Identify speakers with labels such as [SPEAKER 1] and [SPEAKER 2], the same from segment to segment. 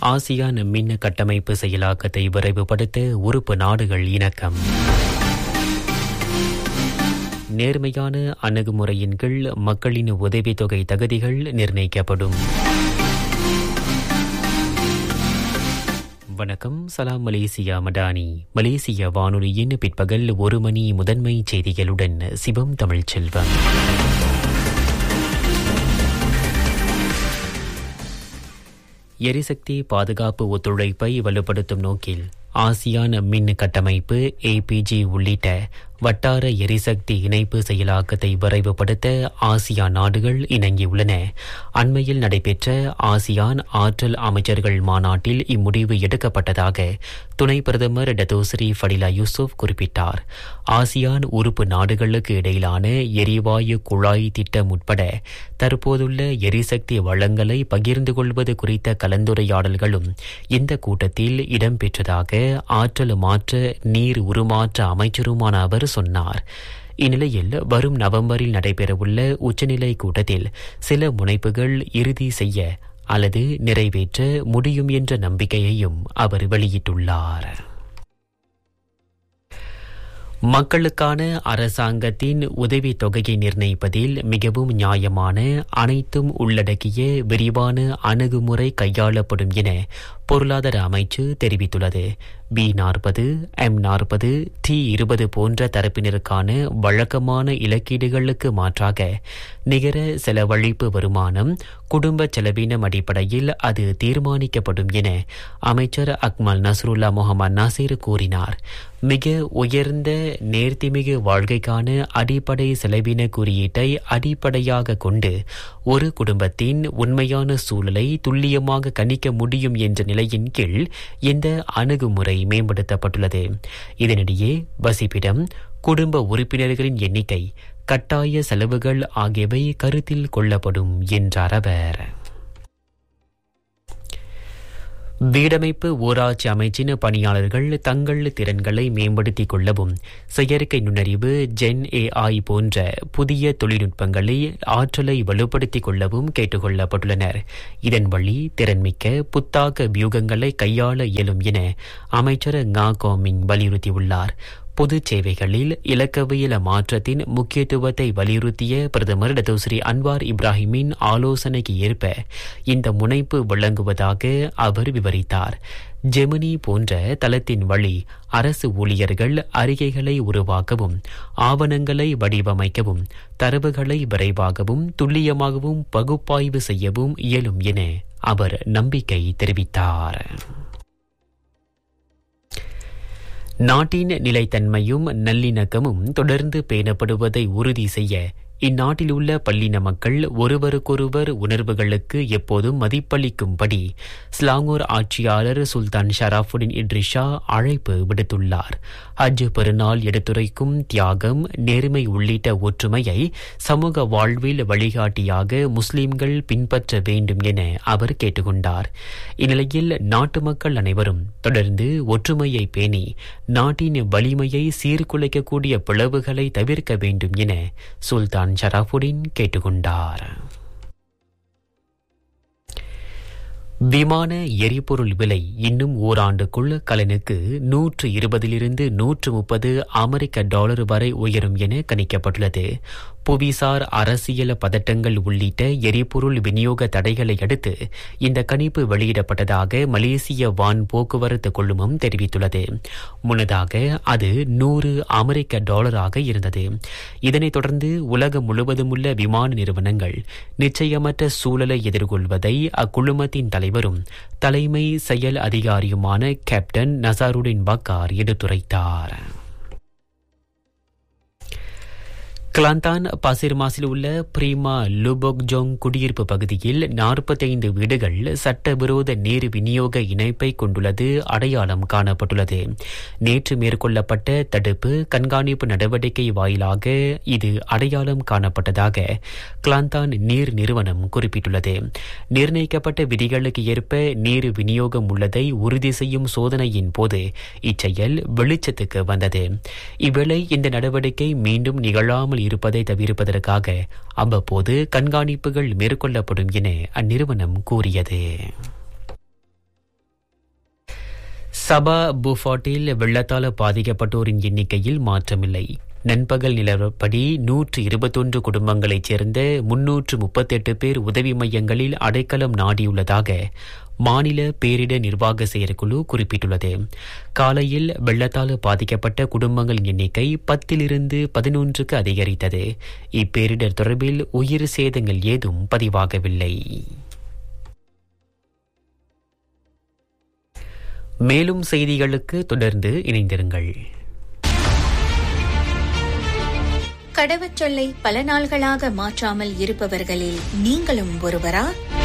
[SPEAKER 1] ASEAN மின் கட்டமைப்பு செயலாக்கத்தை விரைவுபடுத்த உறுப்பு நாடுகள் இணக்கம். நேர்மையான அணுகுமுறையின் கீழ் மக்களின் உதவித்தொகை தகுதிகள் நிர்ணயிக்கப்படும். வணக்கம். சலாம் மலேசியா மடானி. மலேசிய வானொலியின் பிற்பகல் 1 மணி முதன்மை செய்திகளுடன் சிவம் தமிழ்ச்செல்வம். எரிசக்தி பாதுகாப்பு ஒத்துழைப்பை வலுப்படுத்தும் நோக்கில் ஆசியான் மின் கட்டமைப்பு ஏபிஜி உள்ளிட்ட வட்டார எரிசக்தி இணைப்பு செயலாக்கத்தை விரைவுபடுத்த ஆசியான் நாடுகள் இணங்கியுள்ளன. அண்மையில் நடைபெற்ற ஆசியான் ஆற்றல் அமைச்சர்கள் மாநாட்டில் இம்முடிவு எடுக்கப்பட்டதாக துணை பிரதமர் டத்தோஸ்ரீ ஃபடிலா யூசுப் குறிப்பிட்டார். ஆசியான் உறுப்பு நாடுகளுக்கு இடையிலான எரிவாயு குழாய் திட்டம் உட்பட தற்போதுள்ள எரிசக்தி வளங்களை பகிர்ந்து கொள்வது குறித்த கலந்துரையாடல்களும் இந்த கூட்டத்தில் இடம்பெற்றதாக ஆற்றல் மாற்ற நீர் உருமாற்ற அமைச்சருமான அவர் சொன்னார். இந்நிலையில் வரும் நவம்பரில் நடைபெறவுள்ள உச்சநிலை கூட்டத்தில் சில முனைப்புகள் இறுதி செய்ய அல்லது நிறைவேற்ற முடியும் என்ற நம்பிக்கையையும் அவர் வெளியிட்டுள்ளார். மக்களுக்கான அரசாங்கத்தின் உதவித் தொகையை நிர்ணயிப்பதில் மிகவும் நியாயமான அனைத்தும் உள்ளடக்கிய விரிவான அணுகுமுறை கையாளப்படும் என பொருளாதார அமைச்சு தெரிவித்துள்ளது. B40, M40, T20 போன்ற தரப்பினருக்கான வழக்கமான இலக்கீடுகளுக்கு மாற்றாக நிகர செலவழிப்பு வருமானம் குடும்ப செலவினம் அடிப்படையில் அது தீர்மானிக்கப்படும் என அமைச்சர் அக்மல் நஸ்ருல்லா முகமது நாசிர் கூறினார். மிக உயர்ந்த நேர்த்திமிகு வாழ்க்கைக்கான அடிப்படை செலவின குறியீட்டை அடிப்படையாக கொண்டு ஒரு குடும்பத்தின் உண்மையான சூழலை துல்லியமாக கணிக்க முடியும் என்ற நிலையின் கீழ் இந்த அணுகுமுறை மேம்படுத்தப்பட்டுள்ளது. இதனிடையே வசிப்பிடம், குடும்ப உறுப்பினர்களின் எண்ணிக்கை, கட்டாய செலவுகள் ஆகியவை கருத்தில் கொள்ளப்படும் என்றார் அவர். வீடமைப்பு ஊராட்சி அமைச்சின் பணியாளர்கள் தங்கள் திறன்களை மேம்படுத்திக் கொள்ளவும் செயற்கை நுண்ணறிவு GenAI போன்ற புதிய தொழில்நுட்பங்களை ஆற்றலை வலுப்படுத்திக் கொள்ளவும் கேட்டுக் கொள்ளப்பட்டுள்ளனர். இதன் வழி திறன்மிக்க புத்தாக்க வியூகங்களை கையாள இயலும் என அமைச்சர் ngா கோமிங் வலியுறுத்தியுள்ளார். பொது சேவைகளில் இலக்கவியல் மாற்றத்தின் முக்கியத்துவத்தை வலியுறுத்திய பிரதமர் டத்தோஸ்ரீ அன்வார் இப்ராஹிமின் ஆலோசனைக்கு ஏற்ப இந்த முனைப்பு வழங்குவதாக அவர் விவரித்தார். ஜெமினி போன்ற தளத்தின் வழி அரசு ஊழியர்கள் அறிக்கைகளை உருவாக்கவும், ஆவணங்களை வடிவமைக்கவும், தரவுகளை விரைவாகவும் துல்லியமாகவும் பகுப்பாய்வு செய்யவும் இயலும் என அவர் நம்பிக்கை தெரிவித்தார். நாட்டின் நிலைத்தன்மையும் நல்லிணக்கமும் தொடர்ந்து பேணப்படுவதை உறுதி செய்ய இந்நாட்டில் உள்ள பல்லின மக்கள் ஒருவருக்கொருவர் உணர்வுகளுக்கு எப்போதும் மதிப்பளிக்கும்படி ஸ்லாங்கூர் ஆட்சியாளர் சுல்தான் ஷராஃபுடின் இட்ரிஷா அழைப்பு விடுத்துள்ளார். ஹஜ் பெருநாள் எடுத்துரைக்கும் தியாகம், நேர்மை உள்ளிட்ட ஒற்றுமையை சமூக வாழ்வில் வழிகாட்டியாக முஸ்லிம்கள் பின்பற்ற வேண்டும் என அவர் கேட்டுக்கொண்டார். இந்நிலையில் நாட்டு மக்கள் அனைவரும் தொடர்ந்து ஒற்றுமையை பேணி நாட்டின் வலிமையை சீர்குலைக்கக்கூடிய பிளவுகளை தவிர்க்க வேண்டும் என சுல்தான் ஷராஃபுடின் கேட்டுக்கொண்டார். விமான எரிபொருள் விலை இன்னும் ஓராண்டுக்குள் கலனுக்கு $120 $130 அமெரிக்க வரை உயரும் என கணிக்கப்பட்டுள்ளது. புவிசார் அரசியல் பதட்டங்கள் உள்ளிட்ட எரிபொருள் விநியோக தடைகளை அடுத்து இந்த கணிப்பு வெளியிடப்பட்டதாக மலேசிய வான் போக்குவரத்து குழுமம் தெரிவித்துள்ளது. முன்னதாக அது $100 இருந்தது. இதனைத் தொடர்ந்து உலகம் முழுவதும் உள்ள விமான நிறுவனங்கள் நிச்சயமற்ற சூழலை எதிர்கொள்வதை அக்குழுமத்தின் தலைவரும் தலைமை செயல் அதிகாரியுமான கேப்டன் நசாருடின் பக்கார் எடுத்துரைத்தார். கிளாந்தான் பாசிர்மாஸில் உள்ள பிரீமா லுபோக்ஜோங் குடியிருப்பு பகுதியில் 45 வீடுகள் சட்டவிரோத நீர் விநியோக இணைப்பை கொண்டுள்ளது அடையாளம் காணப்பட்டுள்ளது. நேற்று மேற்கொள்ளப்பட்ட தடுப்பு கண்காணிப்பு நடவடிக்கை வாயிலாக இது அடையாளம் காணப்பட்டதாக கிளாந்தான் நீர் நிறுவனம் குறிப்பிட்டுள்ளது. நிர்ணயிக்கப்பட்ட விதிகளுக்கு ஏற்ப நீர் விநியோகம் உள்ளதை உறுதி செய்யும் சோதனையின் போது இச்செயல் வெளிச்சத்துக்கு வந்தது. இவ்வேளை இந்த நடவடிக்கை மீண்டும் நிகழாமல் இருப்பதை தவிர்ப்பதற்காக அவ்வப்போது கண்காணிப்புகள் மேற்கொள்ளப்படும் என அந்நிறுவனம் கூறியது. சபா பூஃபாட்டில் வெள்ளத்தால் பாதிக்கப்பட்டோரின் எண்ணிக்கையில் மாற்றமில்லை. நண்பகல் நிலவரப்படி 121 குடும்பங்களைச் சேர்ந்த 338 பேர் உதவி மையங்களில் அடைக்கலம் நாடியுள்ளதாக மாநில பேரிடர் நிர்வாக செயற்குழு குறிப்பிட்டுள்ளது. காலையில் வெள்ளத்தால் பாதிக்கப்பட்ட குடும்பங்களின் எண்ணிக்கை 10 11க்கு அதிகரித்தது. இப்பேரிடர் தொடர்பில் உயிர் சேதங்கள் ஏதும் பதிவாகவில்லை. மேலும் செய்திகளுக்கு தொடர்ந்து இணைந்திருங்கள்.
[SPEAKER 2] கடவுச்சொல்லை பல நாள்களாக மாற்றாமல் இருப்பவர்களில் நீங்களும் ஒருவரா?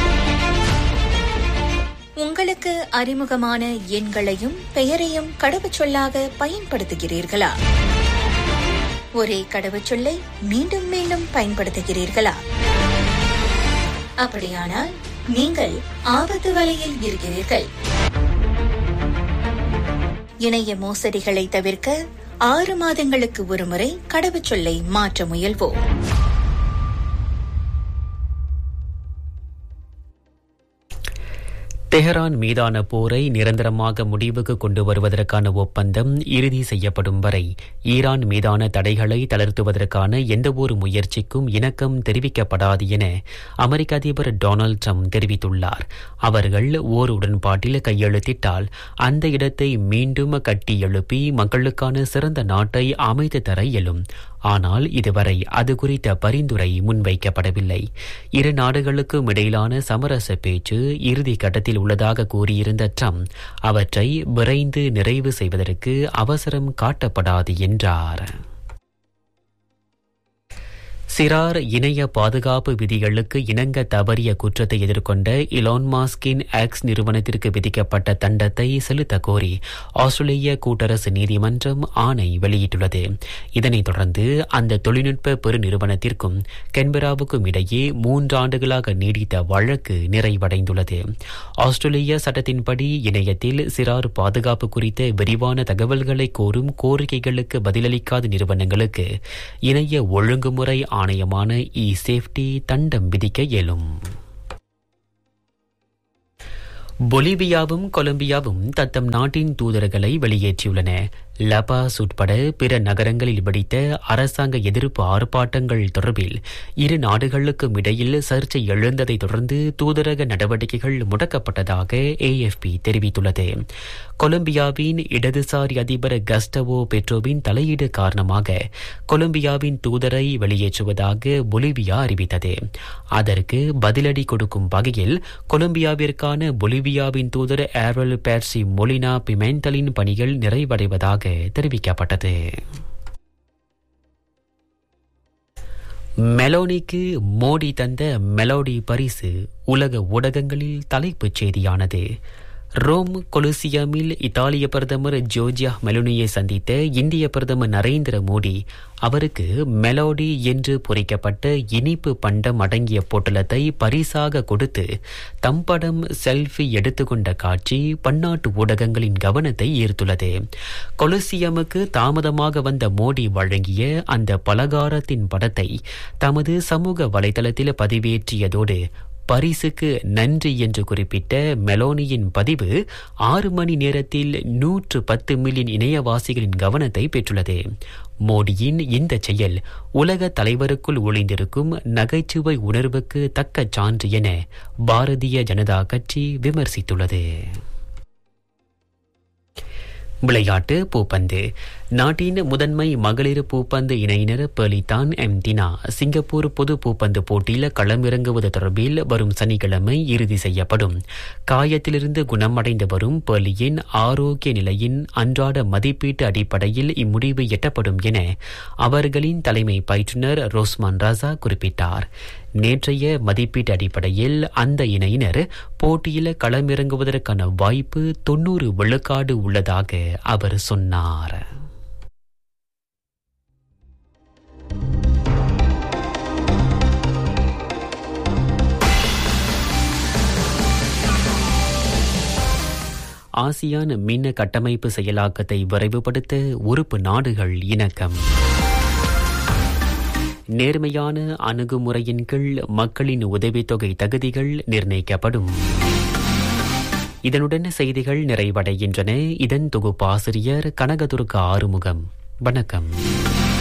[SPEAKER 2] உங்களுக்கு அறிமுகமான எண்களையும் பெயரையும் கடவுச்சொல்லாக பயன்படுத்துகிறீர்களா? ஒரே கடவுச்சொல்லை மீண்டும் மீண்டும் பயன்படுத்துகிறீர்களா? அப்படியானால் நீங்கள் ஆபத்து வலையில் இருக்கிறீர்கள். இணைய மோசடிகளை தவிர்க்க 6 மாதங்களுக்கு ஒருமுறை கடவுச்சொல்லை மாற்ற முயல்வோம்.
[SPEAKER 1] தெஹரான் மீதான போரை நிரந்தரமாக முடிவுக்கு கொண்டு வருவதற்கான ஒப்பந்தம் இறுதி செய்யப்படும் வரை ஈரான் மீதான தடைகளை தளர்த்துவதற்கான எந்தவொரு முயற்சிக்கும் இணக்கம் தெரிவிக்கப்படாது என அமெரிக்க அதிபர் டொனால்டு ட்ரம்ப் தெரிவித்துள்ளார். அவர்கள் ஓர் உடன்பாட்டில் கையெழுத்திட்டால் அந்த இடத்தை மீண்டும் கட்டி எழுப்பி மக்களுக்கான சிறந்த நாட்டை அமைத்து தர இயலும். ஆனால் இதுவரை அது குறித்த பரிந்துரை முன்வைக்கப்படவில்லை. இரு நாடுகளுக்கும் இடையிலான சமரச பேச்சு இறுதி கட்டத்தில் உள்ளதாக கூறியிருந்த ட்ரம்ப் அவற்றை விரைந்து நிறைவு செய்வதற்கு அவசரம் காட்டப்படாது என்றார். சிறார் இணைய பாதுகாப்பு விதிகளுக்கு இணங்க தவறிய குற்றத்தை எதிர்கொண்ட இலான் மாஸ்கின் எக்ஸ் நிறுவனத்திற்கு விதிக்கப்பட்ட தண்டத்தை செலுத்த கோரி ஆஸ்திரேலிய கூட்டரசு நீதிமன்றம் ஆணை வெளியிட்டுள்ளது. இதனைத் தொடர்ந்து அந்த தொழில்நுட்ப பெருநிறுவனத்திற்கும் கென்பராவுக்கும் இடையே 3 ஆண்டுகளாக நீடித்த வழக்கு நிறைவடைந்துள்ளது. ஆஸ்திரேலிய சட்டத்தின்படி இணையத்தில் சிறார் பாதுகாப்பு குறித்த விரிவான தகவல்களை கோரும் கோரிக்கைகளுக்கு பதிலளிக்காத நிறுவனங்களுக்கு இணைய ஒழுங்குமுறை ஆணையமான இ-சேஃப்டி தண்டம் விதிக்க இயலும். பொலிவியாவும் கொலம்பியாவும் தத்தம் நாட்டின் தூதர்களை வெளியேற்றியுள்ளன. லபாஸ் உட்பட பிற நகரங்களில் வெடித்த அரசாங்க எதிர்ப்பு ஆர்ப்பாட்டங்கள் தொடர்பில் இரு நாடுகளுக்கும் இடையில் சர்ச்சை எழுந்ததை தொடர்ந்து தூதரக நடவடிக்கைகள் முடக்கப்பட்டதாக AFP தெரிவித்துள்ளது. கொலம்பியாவின் இடதுசாரி அதிபர் கஸ்டவோ பெட்ரோவின் தலையீடு காரணமாக கொலம்பியாவின் தூதரை வெளியேற்றுவதாக பொலிவியா அறிவித்தது. அதற்கு பதிலடி கொடுக்கும் வகையில் கொலம்பியாவிற்கான பொலிவியாவின் தூதர் ஏரல் பேர்சி மொலினா பிமெண்டலின் பணிகள் நிறைவடைவதாக தெரிவிக்கப்பட்டது. மெலோனிக்கு மோடி தந்த மெலோடி பரிசு உலக ஊடகங்களில் தலைப்புச் செய்தியானது. ரோம் கொலுசியமில் இத்தாலிய பிரதமர் ஜோர்ஜியா மெலோனியை சந்தித்த இந்திய பிரதமர் நரேந்திர மோடி அவருக்கு மெலோடி என்று பொறிக்கப்பட்ட இனிப்பு பண்டம் அடங்கிய பொட்டலத்தை பரிசாக கொடுத்து தம்படம் செல்ஃபி எடுத்துக்கொண்ட காட்சி பன்னாட்டு ஊடகங்களின் கவனத்தை ஈர்த்துள்ளது. கொலுசியமுக்கு தாமதமாக வந்த மோடி வழங்கிய அந்த பலகாரத்தின் படத்தை தமது சமூக வலைதளத்தில் பதிவேற்றியதோடு பரிசுக்கு நன்றி என்று குறிப்பிட்ட மெலோனியின் பதிவு 6 மணி நேரத்தில் 110 மில்லியன் இணையவாசிகளின் கவனத்தை பெற்றுள்ளது. மோடியின் இந்த செயல் உலக தலைவருக்குள் ஒளிந்திருக்கும் நகைச்சுவை உணர்வுக்கு தக்க சான்று என பாரதிய ஜனதா கட்சி விமர்சித்துள்ளது. விளையாட்டு. பூப்பந்து. நாட்டின் முதன்மை மகளிர் பூப்பந்து இணையினர் பெர்லிதான் எம்டினா சிங்கப்பூர் பொது பூப்பந்து போட்டியில் களமிறங்குவது தொடர்பில் வரும் சனிக்கிழமை இறுதி செய்யப்படும். காயத்திலிருந்து குணமடைந்து வரும் பெர்லியின் ஆரோக்கிய நிலையின் அன்றாட மதிப்பீட்டு அடிப்படையில் இம்முடிவு எட்டப்படும் என அவர்களின் தலைமை பயிற்றுனர் ரோஸ்மான் ராசா குறிப்பிட்டார். நேற்றைய மதிப்பீட்டு அடிப்படையில் அந்த இணையினர் போட்டியில் களமிறங்குவதற்கான வாய்ப்பு 90 விழுக்காடு உள்ளதாக அவர் சொன்னார். ஆசியான் மின் கட்டமைப்பு செயலாக்கத்தை விரைவுபடுத்த உறுப்பு நாடுகள் இணக்கம். நேர்மையான அணுகுமுறையின் கீழ் மக்களின் உதவித்தொகை தகுதிகள் நிர்ணயிக்கப்படும். இதனுடன் செய்திகள் நிறைவடைகின்றன. இதன் தொகுப்பாசிரியர் கனகதுர்க ஆறுமுகம். வணக்கம்.